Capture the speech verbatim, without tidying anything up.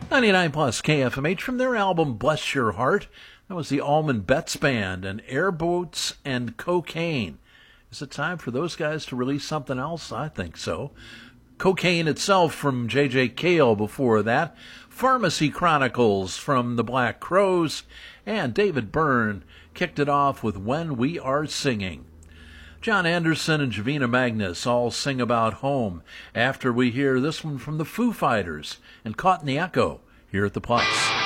ninety-nine plus K F M H from their album Bless Your Heart. That was the Allman Betts Band and Airboats and Cocaine. Is it time for those guys to release something else? I think so. Cocaine itself from J J Cale before that. Pharmacy Chronicles from the Black Crowes. And David Byrne kicked it off with When We Are Singing. John Anderson and Javina Magnus all sing about home after we hear this one from the Foo Fighters and Caught in the Echo here at the Plus.